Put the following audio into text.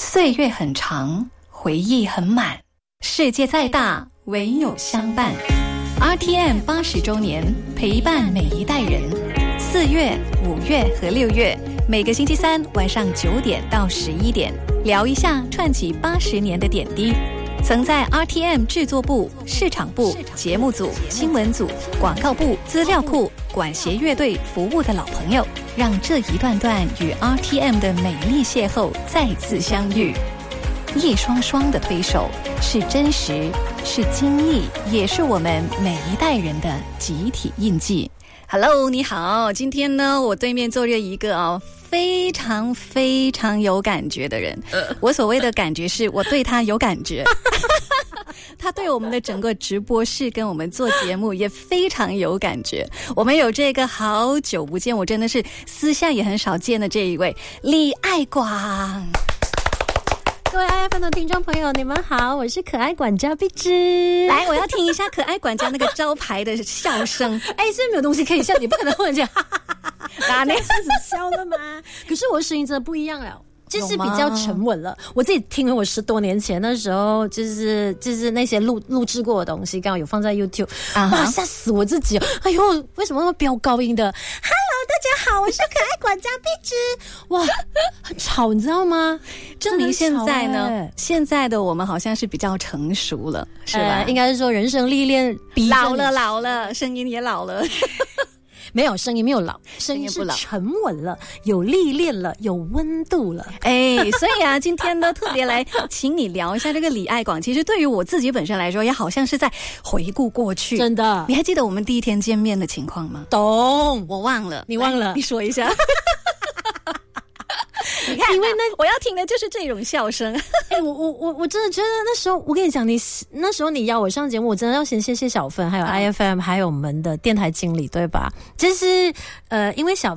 岁月很长，回忆很满，世界再大，唯有相伴。RTM 80周年，陪伴每一代人。4月、5月和6月，每个星期三晚上9点到11点，聊一下串起80年的点滴。曾在 RTM 制作部、市场部、节目组、新闻组、广告部、资料库、管弦乐队服务的老朋友，让这一段段与 RTM 的美丽邂逅再次相遇。一双双的推手，是真实，是经历，也是我们每一代人的集体印记。Hello， 你好，今天呢，我对面坐着一个非常非常有感觉的人。我所谓的感觉是我对他有感觉。他对我们的整个直播室跟我们做节目也非常有感觉。我们有这个好久不见，我真的是私下也很少见的这一位李爱广。 各位IFM 的听众朋友，你们好，我是可爱管家碧芝。 来，我要听一下可爱管家那个招牌的笑声。 哎，是没有东西可以笑，你不可能忽然间哈哈哈哈哈，哪那样子笑的吗？可是我的声音真的不一样了。就是比较沉稳了。我自己听了我10多年前那时候，就是那些录制过的东西，刚好有放在 YouTube，哇，吓死我自己！哎呦，为什么那么飙高音的 ？Hello， 大家好，我是可爱管家碧芝。哇，很吵，你知道吗？ 证明现在呢，现在的我们好像是比较成熟了，是吧？ 应该是说人生历练老了，声音也老了。 没有，声音没有老，声音是沉稳了，有历练了，有温度了。 哎，所以啊，今天呢特别来请你聊一下这个李爱广。其实对于我自己本身来说，也好像是在回顾过去。 真的， 你还记得我们第一天见面的情况吗？ 懂， 我忘了， 你忘了？ 你说一下。你看，因为呢，我要听的就是这种笑声。 哎，我真的觉得那时候，我跟你讲，那时候你邀我上节目，我真的要先谢谢小芬，还有 IFM， 还有我们的电台经理，对吧？就是因为小